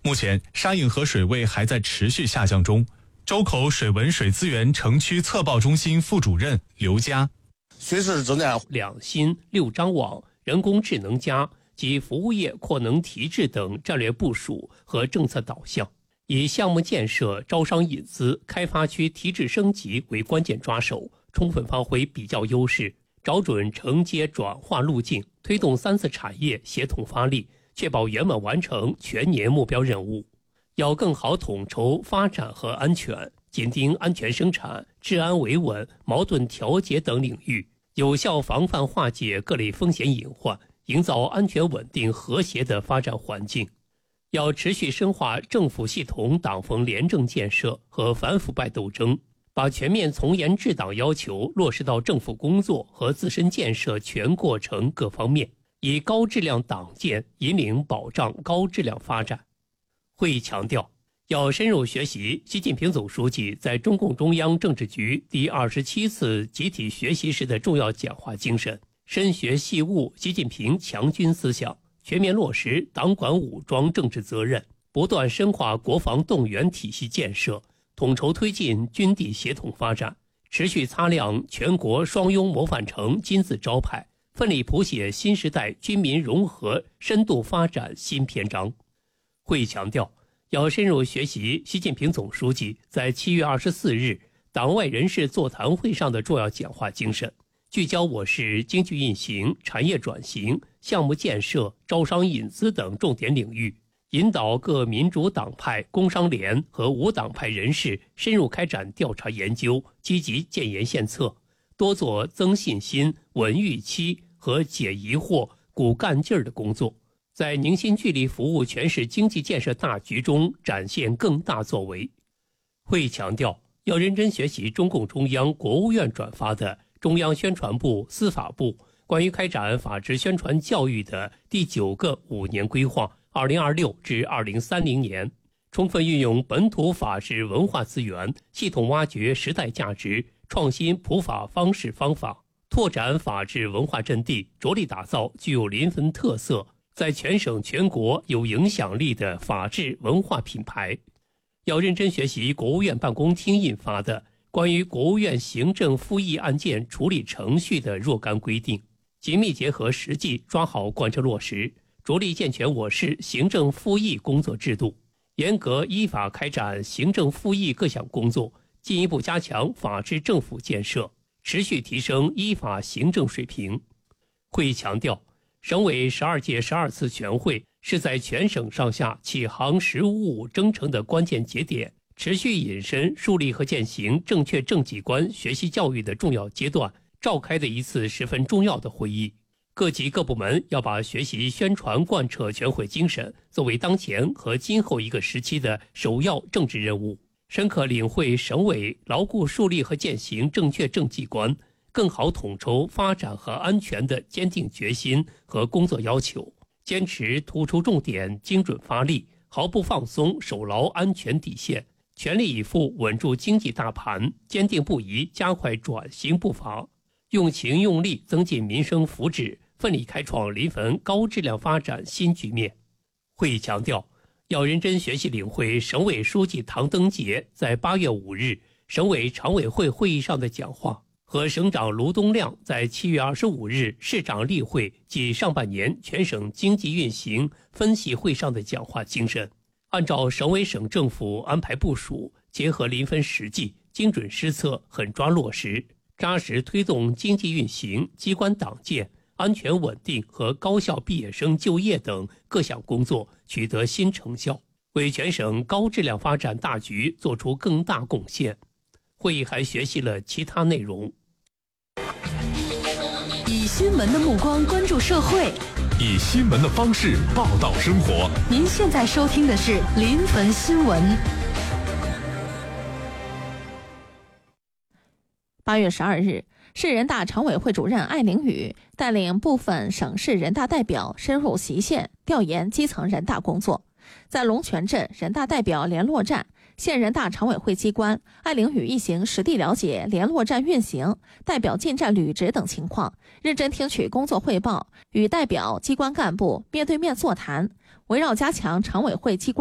目前沙引河水位还在持续下降中。周口水文水资源城区测报中心副主任刘佳， 随时正在 2新6张网、人工智能加及服务业扩能提质等战略部署和政策导向，以项目建设、招商引资、开发区提质升级为关键抓手，充分发挥比较优势，找准承接转化路径，推动3次产业协同发力，确保圆满完成全年目标任务。要更好统筹发展和安全，紧盯安全生产、治安维稳、矛盾调节等领域，有效防范化解各类风险隐患，营造安全稳定和谐的发展环境。要持续深化政府系统党风廉政建设和反腐败斗争，把全面从严治党要求落实到政府工作和自身建设全过程各方面，以高质量党建引领保障高质量发展。会议强调，要深入学习习近平总书记在中共中央政治局第27次集体学习时的重要讲话精神，深学细悟习近平强军思想，全面落实党管武装政治责任，不断深化国防动员体系建设，统筹推进军地协同发展，持续擦亮全国双拥模范城金字招牌，奋力谱写新时代军民融合深度发展新篇章。会议强调，要深入学习习近平总书记在7月24日党外人士座谈会上的重要讲话精神，聚焦我市经济运行、产业转型、项目建设、招商引资等重点领域，引导各民主党派、工商联和无党派人士深入开展调查研究，积极建言献策，多做增信心、稳预期和解疑惑、鼓干劲儿的工作，在凝心聚力服务全市经济建设大局中展现更大作为。会议强调，要认真学习中共中央、国务院转发的中央宣传部、司法部关于开展法治宣传教育的第9个5年规划2026至2030年，充分运用本土法治文化资源，系统挖掘时代价值，创新普法方式方法，拓展法治文化阵地，着力打造具有临汾特色，在全省全国有影响力的法治文化品牌。要认真学习国务院办公厅印发的关于国务院行政复议案件处理程序的若干规定，紧密结合实际抓好贯彻落实，着力健全我市行政复议工作制度，严格依法开展行政复议各项工作，进一步加强法治政府建设，持续提升依法行政水平。会议强调，省委12届12次全会是在全省上下启航实务征程的关键节点，持续引申树立和践行正确政绩观学习教育的重要阶段召开的一次十分重要的会议。各级各部门要把学习宣传贯彻全会精神作为当前和今后一个时期的首要政治任务，深刻领会省委牢固树立和践行正确政绩观，更好统筹发展和安全的坚定决心和工作要求，坚持突出重点、精准发力，毫不放松守牢安全底线，全力以赴稳住经济大盘，坚定不移加快转型步伐，用情用力增进民生福祉，奋力开创临汾高质量发展新局面。会议强调，要认真学习领会省委书记唐登杰在8月5日省委常委会会议上的讲话和省长卢东亮在7月25日市长例会及上半年全省经济运行分析会上的讲话精神，按照省委省政府安排部署，结合临汾实际，精准施策，狠抓落实，扎实推动经济运行、机关党建、安全稳定和高校毕业生就业等各项工作取得新成效，为全省高质量发展大局作出更大贡献。会议还学习了其他内容。 以新闻的目光关注社会， 以新闻的方式报道生活。 您现在收听的是临汾新闻。8月12日，市人大常委会主任艾凌宇带领部分省市人大代表深入隰县调研基层人大工作。在龙泉镇人大代表联络站，县人大常委会机关，艾凌宇一行实地了解联络站运行、代表进站履职等情况，认真听取工作汇报，与代表机关干部面对面座谈，围绕加强常委会机关